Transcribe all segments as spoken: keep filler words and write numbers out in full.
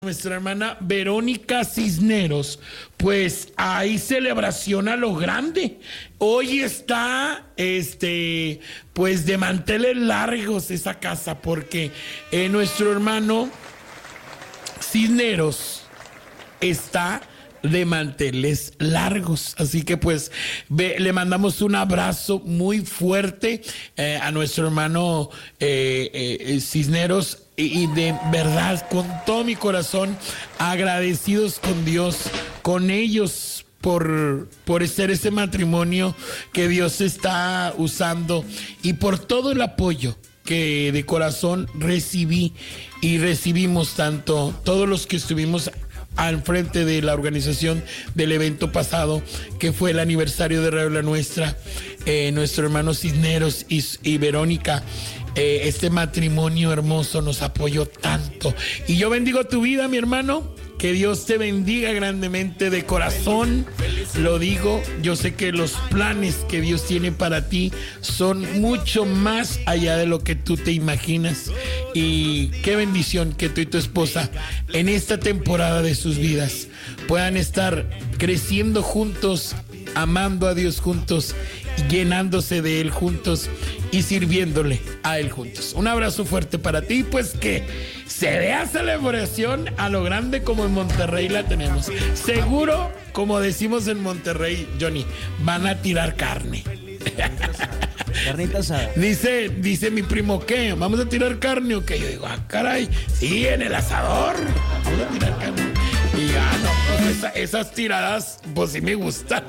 Nuestra hermana Verónica Cisneros, pues hay celebración a lo grande. Hoy está, este, pues de manteles largos esa casa, porque eh, nuestro hermano Cisneros está de manteles largos. Así que pues ve, le mandamos un abrazo muy fuerte eh, a nuestro hermano eh, eh, Cisneros. Y de verdad, con todo mi corazón, agradecidos con Dios, con ellos, por, por ser ese matrimonio que Dios está usando y por todo el apoyo que de corazón recibí y recibimos tanto todos los que estuvimos al frente de la organización del evento pasado, que fue el aniversario de Radio La Nuestra, eh, nuestro hermano Cisneros y, y Verónica. Eh, este matrimonio hermoso nos apoyó tanto. Y yo bendigo tu vida, mi hermano. Que Dios te bendiga grandemente de corazón. Lo digo, yo sé que los planes que Dios tiene para ti son mucho más allá de lo que tú te imaginas. Y qué bendición que tú y tu esposa en esta temporada de sus vidas puedan estar creciendo juntos, amando a Dios juntos, llenándose de Él juntos y sirviéndole a Él juntos. Un abrazo fuerte para ti, pues que se vea celebración a lo grande como en Monterrey la tenemos. Seguro, como decimos en Monterrey, Johnny, van a tirar carne. Carnita asada. Dice, dice mi primo, ¿qué? ¿Vamos a tirar carne o qué? Yo digo, ah, caray, sí, en el asador. Vamos a tirar carne. Y ya, no, pues esa, esas tiradas, pues sí me gustan.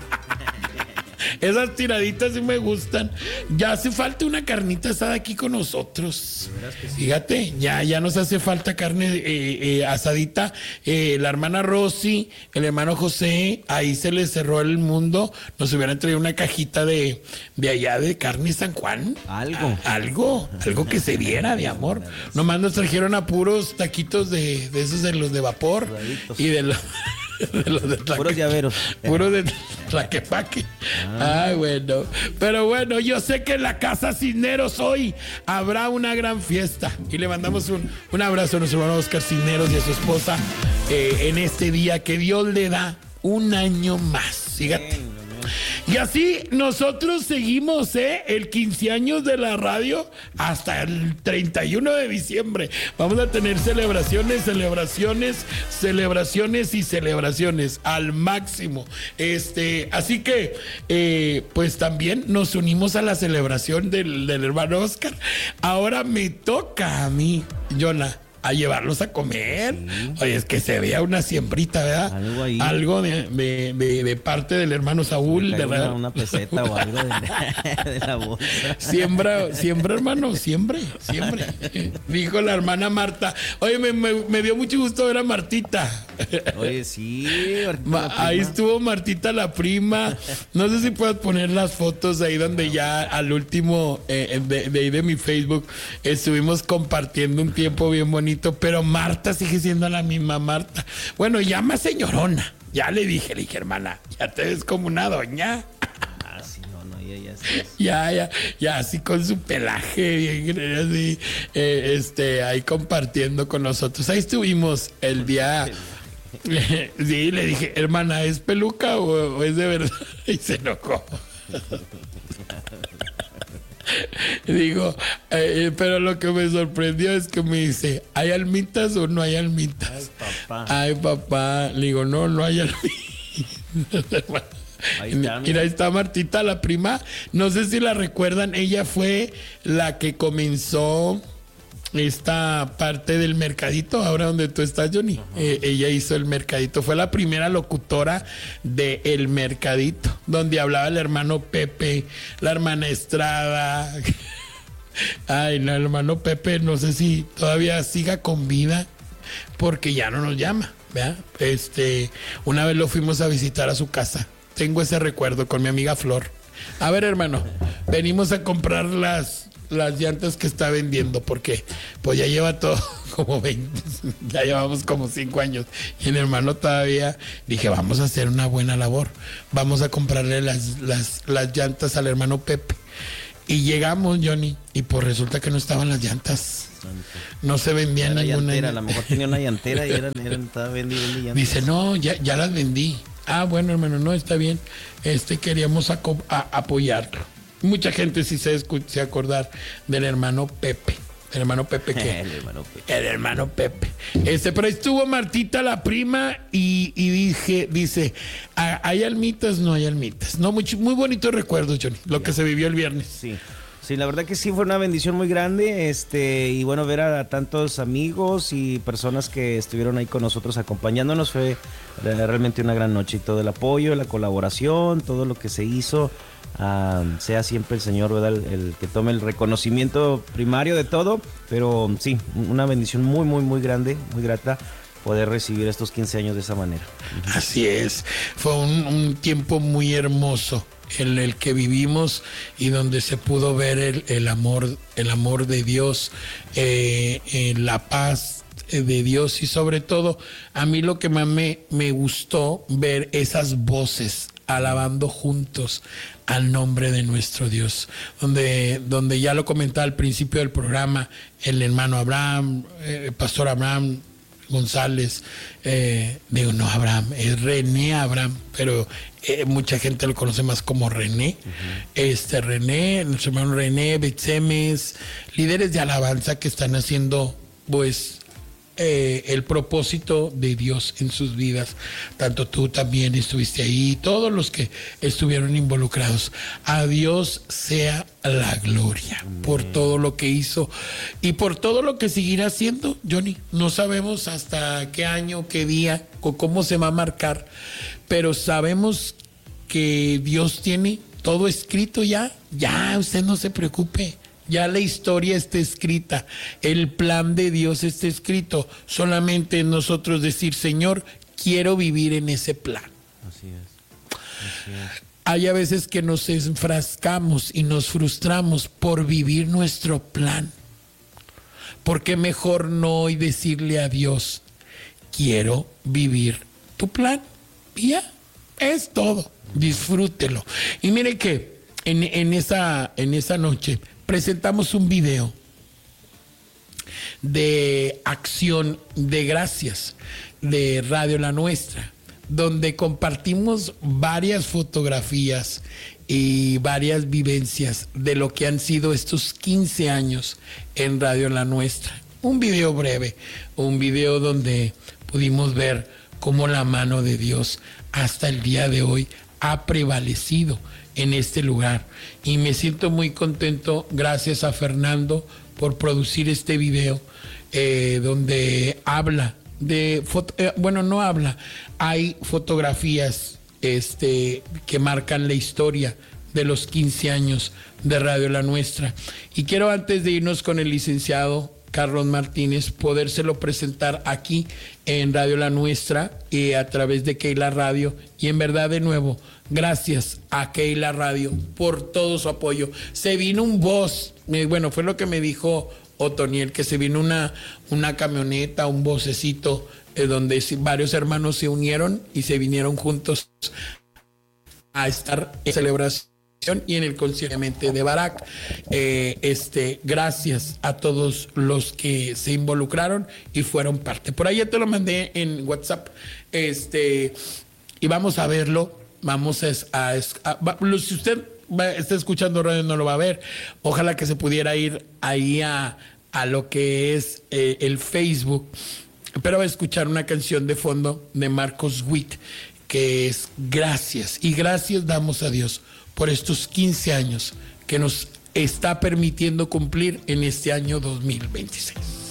Esas tiraditas sí me gustan. Ya hace falta una carnita asada aquí con nosotros. Fíjate, ya, ya nos hace falta carne eh, eh, asadita. Eh, la hermana Rosy, el hermano José, ahí se les cerró el mundo. Nos hubieran traído una cajita de, de allá de carne San Juan. Algo. A, algo, algo que se viera de amor. Nomás nos trajeron a puros taquitos de, de esos de los de vapor. Raditos. Y de los... De los de Puros llaveros. Puros de Tlaquepaque. Ah. Ay, bueno. Pero bueno, yo sé que en la casa Cisneros hoy habrá una gran fiesta. Y le mandamos un, un abrazo a nuestro hermano Oscar Cisneros y a su esposa eh, en este día que Dios le da un año más. Fíjate. Y así nosotros seguimos, ¿eh? El quince años de la radio hasta el treinta y uno de diciembre. Vamos a tener celebraciones, celebraciones, celebraciones y celebraciones al máximo. Este, así que, eh, pues también nos unimos a la celebración del, del hermano Oscar. Ahora me toca a mí, Jonah, a llevarlos a comer. Sí. Oye, es que se vea una siembrita, ¿verdad? Algo ahí. Algo de, de, de, de parte del hermano Saúl. De una, una peseta o algo de, de la bolsa. Siembra, siembra, hermano, siempre, siempre. Dijo la hermana Marta. Oye, me, me, me dio mucho gusto ver a Martita. Oye, sí. Ma, ahí estuvo Martita la prima. No sé si puedes poner las fotos ahí donde ya al último eh, de, de ahí de mi Facebook estuvimos compartiendo un tiempo bien bonito. Pero Marta sigue siendo la misma Marta. Bueno, llama señorona. Ya le dije, le dije, hermana, ya te ves como una doña. Ah, sí, no, no, ya, ya. Ya, ya, ya, así con su pelaje, bien, así, eh, este, ahí compartiendo con nosotros. Ahí estuvimos el día. Sí, le dije, hermana, ¿es peluca o, o es de verdad? Y se enojó. Digo, eh, pero lo que me sorprendió es que me dice, ¿hay almitas o no hay almitas? Ay, papá. Ay, papá. Le digo, no, no hay almitas. Ahí está, mira, ahí está Martita, la prima. No sé si la recuerdan, ella fue la que comenzó esta parte del mercadito, ahora donde tú estás, Johnny. Eh, ella hizo el mercadito, fue la primera locutora de El Mercadito, donde hablaba el hermano Pepe, la hermana Estrada. Ay, no, el hermano Pepe, no sé si todavía siga con vida, porque ya no nos llama, ¿verdad? Este, una vez lo fuimos a visitar a su casa. Tengo ese recuerdo con mi amiga Flor. A ver, hermano, venimos a comprar las las llantas que está vendiendo, porque pues ya lleva todo como veinte, ya llevamos como cinco años y el hermano todavía. Dije, vamos a hacer una buena labor, vamos a comprarle las, las, las llantas al hermano Pepe. Y llegamos, Johnny, y pues resulta que no estaban las llantas. No se vendía Era ninguna. llantera, a lo mejor tenía una llantera y eran, eran, estaba vendiendo llantas. Dice, no, ya, ya las vendí. Ah, bueno, hermano, no, está bien. Este, queríamos aco- a- apoyarlo. Mucha gente sí se escu- se acordar del hermano Pepe. ¿El hermano Pepe qué? El hermano Pepe. El hermano Pepe. Este, pero estuvo Martita la prima y, y dije, dice, "Ah, ¿hay almitas? No hay almitas. No, muy, muy bonitos recuerdos, Johnny, lo que se vivió el viernes. Sí. Sí, la verdad que sí fue una bendición muy grande, este, y bueno, ver a, a tantos amigos y personas que estuvieron ahí con nosotros acompañándonos fue eh, realmente una gran noche, y todo el apoyo, la colaboración, todo lo que se hizo, ah, sea siempre el Señor, ¿verdad? El, el que tome el reconocimiento primario de todo, pero sí, una bendición muy, muy, muy grande, muy grata poder recibir estos quince años de esa manera. Así es, fue un, un tiempo muy hermoso en el que vivimos y donde se pudo ver el, el amor, el amor de Dios, eh, eh, la paz de Dios, y sobre todo a mí lo que más me, me gustó ver esas voces alabando juntos al nombre de nuestro Dios, donde, donde ya lo comentaba al principio del programa, el hermano Abraham, el pastor Abraham González, eh, digo, no Abraham, es René Abraham, pero eh, mucha gente lo conoce más como René. Uh-huh. Este René, nuestro hermano René, Betsemes, líderes de alabanza que están haciendo, pues, eh, el propósito de Dios en sus vidas. Tanto tú también estuviste ahí, todos los que estuvieron involucrados. A Dios sea la gloria. Amén. Por todo lo que hizo y por todo lo que seguirá haciendo, Johnny. No sabemos hasta qué año, qué día o cómo se va a marcar, pero sabemos que Dios tiene todo escrito ya. Ya, usted no se preocupe. Ya la historia está escrita, el plan de Dios está escrito. Solamente nosotros decir, Señor, quiero vivir en ese plan. Así es. Así es. Hay a veces que nos enfrascamos y nos frustramos por vivir nuestro plan. ¿Por qué mejor no hoy decirle a Dios, quiero vivir tu plan? Y ya, es todo. Disfrútelo. Y mire que en, en, esa, en esa noche presentamos un video de acción de gracias de Radio La Nuestra, donde compartimos varias fotografías y varias vivencias de lo que han sido estos quince años en Radio La Nuestra. Un video breve, un video donde pudimos ver cómo la mano de Dios hasta el día de hoy ha prevalecido en este lugar, y me siento muy contento, gracias a Fernando por producir este video, eh, donde habla de foto, eh, bueno, no habla, hay fotografías este, que marcan la historia de los quince años de Radio La Nuestra. Y quiero, antes de irnos con el licenciado Carlos Martínez, podérselo presentar aquí en Radio La Nuestra y a través de Keila Radio. Y en verdad, de nuevo, gracias a Keila Radio por todo su apoyo. Se vino un bus, bueno, fue lo que me dijo Otoniel, que se vino una, una camioneta, un vocecito, eh, donde varios hermanos se unieron y se vinieron juntos a estar en celebración y en el concierto de Barak. Eh, este, gracias a todos los que se involucraron y fueron parte. Por ahí ya te lo mandé en WhatsApp. Este, y vamos a verlo. Vamos a, a, a si usted va, está escuchando radio, no lo va a ver. Ojalá que se pudiera ir ahí a, a lo que es eh, el Facebook, pero va a escuchar una canción de fondo de Marcos Witt, que es Gracias. Y gracias damos a Dios por estos quince años que nos está permitiendo cumplir en este año dos mil veintiséis.